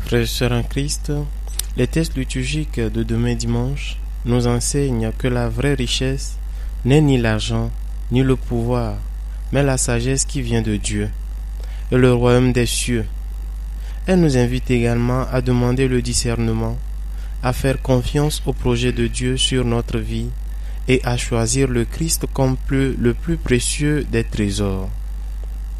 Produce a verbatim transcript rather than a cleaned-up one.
Frères et sœurs en Christ, les textes liturgiques de demain dimanche nous enseignent que la vraie richesse n'est ni l'argent, ni le pouvoir, mais la sagesse qui vient de Dieu et le royaume des cieux. Elle nous invite également à demander le discernement, à faire confiance au projet de Dieu sur notre vie et à choisir le Christ comme plus, le plus précieux des trésors.